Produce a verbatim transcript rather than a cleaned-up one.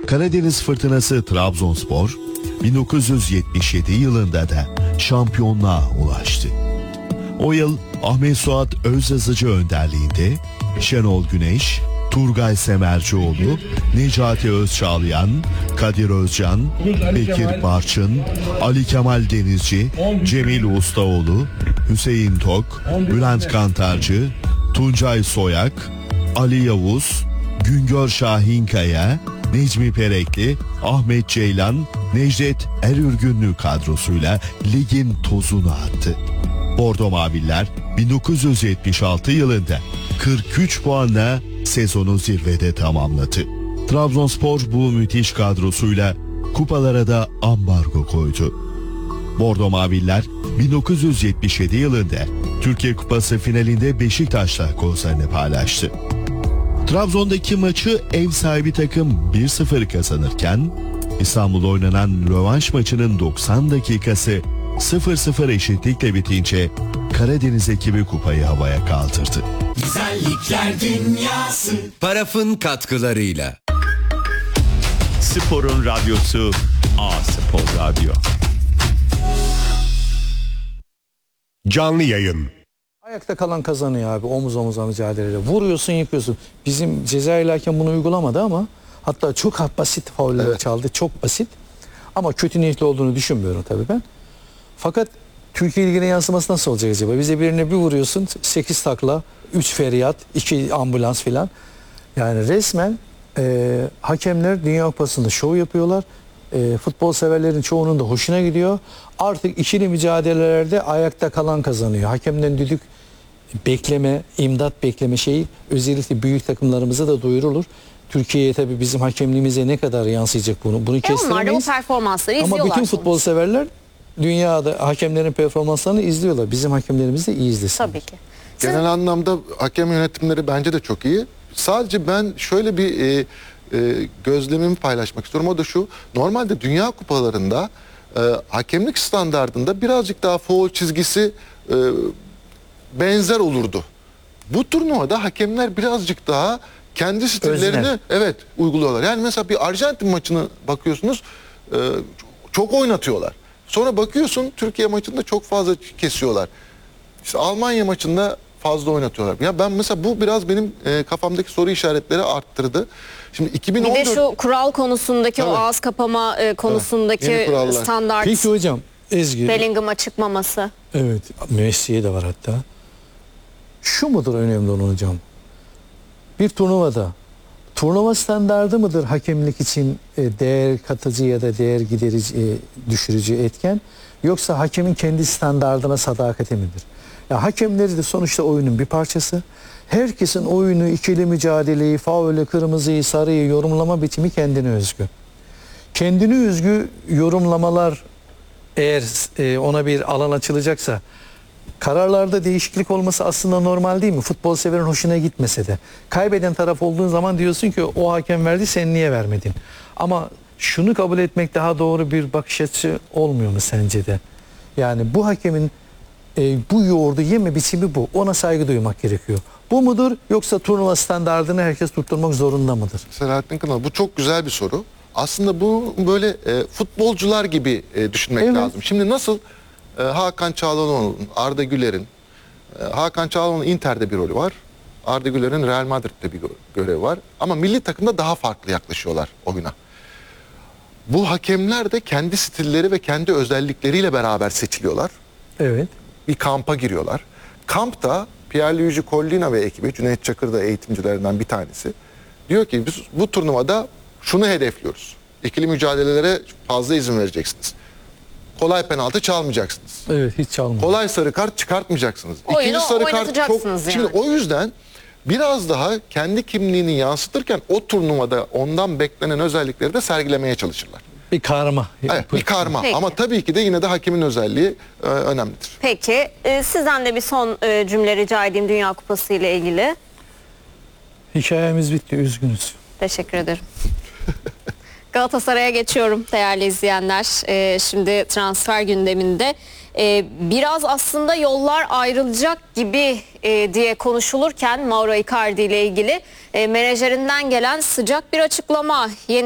Karadeniz Fırtınası Trabzonspor bin dokuz yüz yetmiş yedi yılında da şampiyonluğa ulaştı. O yıl Ahmet Suat Özyazıcı önderliğinde Şenol Güneş, Turgay Semercioğlu, Necati Özçağlayan, Kadir Özcan, Bekir Barçın, Ali Kemal Denizci, Cemil Ustaoğlu, Hüseyin Tok, Bülent Kantarcı, Tuncay Soyak, Ali Yavuz, Güngör Şahinkaya, Necmi Perekli, Ahmet Ceylan, Necdet Erürgünlü kadrosuyla ligin tozunu attı. Bordo Maviller bin dokuz yüz yetmiş altı yılında kırk üç puanla sezonu zirvede tamamladı. Trabzonspor bu müthiş kadrosuyla kupalara da ambargo koydu. Bordo Maviller bin dokuz yüz yetmiş yedi yılında Türkiye Kupası finalinde Beşiktaş'la kozlarını paylaştı. Trabzon'daki maçı ev sahibi takım bir sıfır kazanırken İstanbul'da oynanan rövanş maçının doksan dakikası sıfır sıfır eşitlikle bitince Karadeniz ekibi kupayı havaya kaldırdı. Güzellikler dünyası. Paraf'ın katkılarıyla. Sporun radyosu A Spor Radyo. Canlı yayın. Ayakta kalan kazanıyor abi, omuz omuza mücadeleyle. Vuruyorsun, yıkıyorsun. Bizim Cezayir hakem bunu uygulamadı ama hatta çok basit fauller evet. çaldı. Çok basit. Ama kötü niyetli olduğunu düşünmüyorum tabii ben. Fakat Türkiye Ligi'ne yansıması nasıl olacak acaba? Bize birine bir vuruyorsun, sekiz takla, üç feryat, iki ambulans filan. Yani resmen e, hakemler Dünya Kupası'nda şov yapıyorlar. E, futbol severlerin çoğunun da hoşuna gidiyor. Artık ikili mücadelelerde ayakta kalan kazanıyor. Hakemden düdük bekleme, imdat bekleme şeyi özellikle büyük takımlarımıza da duyurulur. Türkiye'ye tabii bizim hakemliğimize ne kadar yansıyacak bunu? Bunu e kestiremeyiz. Onlar da o performansları izliyorlar. Ama bütün futbol sonuçta. Severler dünyada hakemlerin performanslarını izliyorlar. Bizim hakemlerimiz de iyi izlesin. Tabii ki. Siz... Genel anlamda hakem yönetimleri bence de çok iyi. Sadece ben şöyle bir e, e, gözlemimi paylaşmak istiyorum. O da şu: normalde Dünya Kupalarında e, hakemlik standardında birazcık daha faul çizgisi e, benzer olurdu. Bu turnuvada hakemler birazcık daha kendi stillerini Özne. evet uyguluyorlar. Yani mesela bir Arjantin maçını bakıyorsunuz, e, çok oynatıyorlar. Sonra bakıyorsun Türkiye maçında çok fazla kesiyorlar. İşte Almanya maçında fazla oynatıyorlar. Ya ben mesela bu biraz benim e, kafamdaki soru işaretleri arttırdı. Şimdi iki bin on dört... Bir de şu kural konusundaki evet. o ağız kapama e, konusundaki evet. standart. Peki hocam, Ezgi. Bellingham'a çıkmaması. Evet, Messi'ye de var hatta. Şu mudur önemli olan hocam? Bir turnuvada turnuva standardı mıdır hakemlik için e, değer katıcı ya da değer giderici, e, düşürücü etken? Yoksa hakemin kendi standardına sadakati midir? Ya hakemleri de sonuçta oyunun bir parçası. Herkesin oyunu, ikili mücadeleyi, faulü, kırmızıyı, sarıyı yorumlama biçimi kendine özgü. Kendine özgü yorumlamalar eğer e, ona bir alan açılacaksa, kararlarda değişiklik olması aslında normal değil mi? Futbol severin hoşuna gitmese de. Kaybeden taraf olduğun zaman diyorsun ki o hakem verdi, sen niye vermedin? Ama şunu kabul etmek daha doğru bir bakış açısı olmuyor mu sence de? Yani bu hakemin e, bu yoğurdu yeme biçimi bu. Ona saygı duymak gerekiyor. Bu mudur, yoksa turnuva standardını herkes tutturmak zorunda mıdır? Selahattin Kınal, bu çok güzel bir soru. Aslında bu böyle e, futbolcular gibi e, düşünmek evet. lazım. Şimdi nasıl e, Hakan Çalhanoğlu'nun, Arda Güler'in, e, Hakan Çalhanoğlu'nun Inter'de bir rolü var. Arda Güler'in Real Madrid'de bir görevi var. Ama milli takımda daha farklı yaklaşıyorlar oyuna. Bu hakemler de kendi stilleri ve kendi özellikleriyle beraber seçiliyorlar. Evet. Bir kampa giriyorlar. Kampta Pierluigi Collina ve ekibi, Cüneyt Çakır da eğitimcilerinden bir tanesi, diyor ki biz bu turnuvada şunu hedefliyoruz. İkili mücadelelere fazla izin vereceksiniz. Kolay penaltı çalmayacaksınız. Evet, hiç çalmıyor. Kolay sarı kart çıkartmayacaksınız. Oyunu İkinci sarı kart çok... yani. Şimdi o yüzden biraz daha kendi kimliğini yansıtırken o turnuvada ondan beklenen özellikleri de sergilemeye çalışırlar. Bir karma. Evet, bir karma. Peki. Ama tabii ki de yine de hakemin özelliği e, önemlidir. Peki, e, sizden de bir son e, cümle rica edeyim Dünya Kupası ile ilgili. Hikayemiz bitti, üzgünüz. Teşekkür ederim. Galatasaray'a geçiyorum değerli izleyenler. Ee, şimdi transfer gündeminde e, biraz aslında yollar ayrılacak gibi e, diye konuşulurken Mauro Icardi ile ilgili e, menajerinden gelen sıcak bir açıklama. Yeni